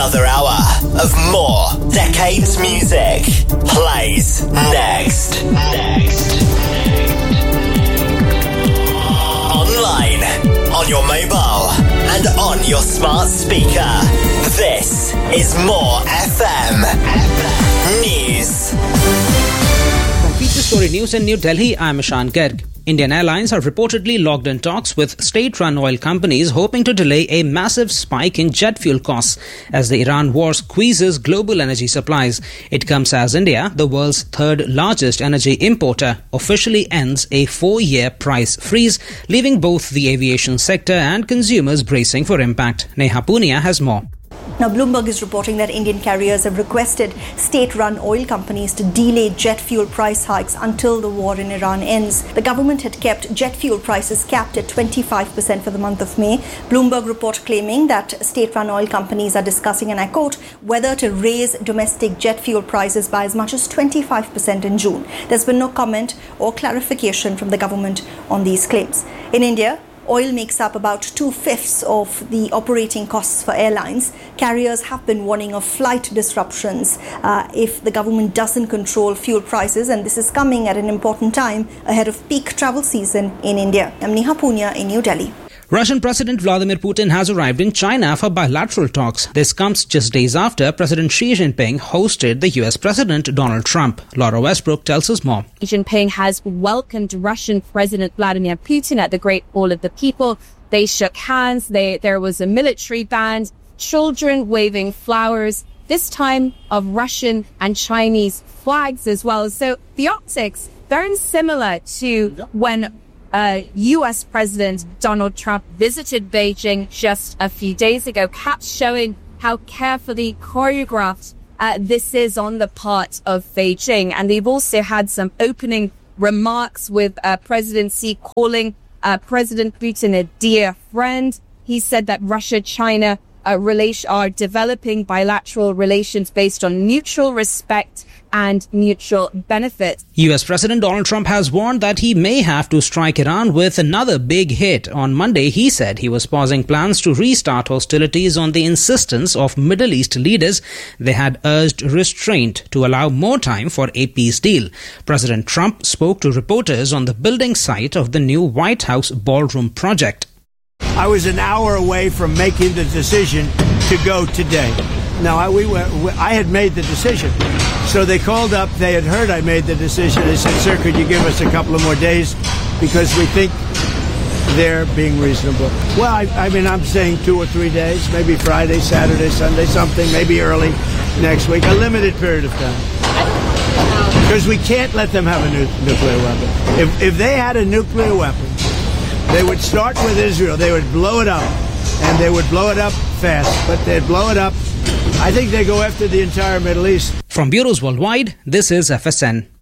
Another hour of more Decades music plays next. Online, on your mobile, and on your smart speaker. This is More FM News. From Feature Story News in New Delhi, I'm Ishan Garg. Indian Airlines have reportedly locked in talks with state-run oil companies hoping to delay a massive spike in jet fuel costs as the Iran war squeezes global energy supplies. It comes as India, the world's third largest energy importer, officially ends a 4-year price freeze, leaving both the aviation sector and consumers bracing for impact. Neha Punia has more. Now, Bloomberg is reporting that Indian carriers have requested state-run oil companies to delay jet fuel price hikes until the war in Iran ends. The government had kept jet fuel prices capped at 25% for the month of May. Bloomberg report claiming that state-run oil companies are discussing, and I quote, whether to raise domestic jet fuel prices by as much as 25% in June. There's been no comment or clarification from the government on these claims. In India, oil makes up about 2/5 of the operating costs for airlines. Carriers have been warning of flight disruptions if the government doesn't control fuel prices, and this is coming at an important time ahead of peak travel season in India. I'm Neha Punia in New Delhi. Russian President Vladimir Putin has arrived in China for bilateral talks. This comes just days after President Xi Jinping hosted the US President Donald Trump. Laura Westbrook tells us more. Xi Jinping has welcomed Russian President Vladimir Putin at the Great Hall of the People. They shook hands. There was a military band, children waving flowers, this time of Russian and Chinese flags as well. So the optics, very similar to when US President Donald Trump visited Beijing just a few days ago, perhaps showing how carefully choreographed this is on the part of Beijing. And they've also had some opening remarks with President Xi calling President Putin a dear friend. He said that Russia-China are developing bilateral relations based on mutual respect and mutual benefit. US President Donald Trump has warned that he may have to strike Iran with another big hit. On Monday, he said he was pausing plans to restart hostilities on the insistence of Middle East leaders. They had urged restraint to allow more time for a peace deal. President Trump spoke to reporters on the building site of the new White House ballroom project. I was an hour away from making the decision to go today. Now, I had made the decision. So they called up, they had heard I made the decision. They said, sir, could you give us a couple of more days? Because we think they're being reasonable. Well, I'm saying 2 or 3 days, maybe Friday, Saturday, Sunday, something, maybe early next week, a limited period of time. Because we can't let them have a nuclear weapon. If they had a nuclear weapon, they would start with Israel. They would blow it up, and they would blow it up fast. But they'd blow it up. I think they go after the entire Middle East. From bureaus worldwide, this is FSN.